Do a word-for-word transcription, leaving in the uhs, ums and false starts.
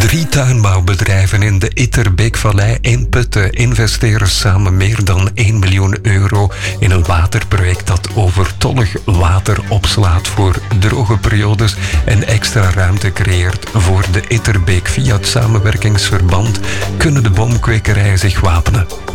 Drie tuinbouwbedrijven in de Itterbeekvallei in Putten investeren samen meer dan één miljoen euro in een waterproject dat overtollig water opslaat voor droge periodes en extra ruimte creëert voor de Itterbeek. Via het samenwerkingsverband kunnen de boomkwekerijen zich wapenen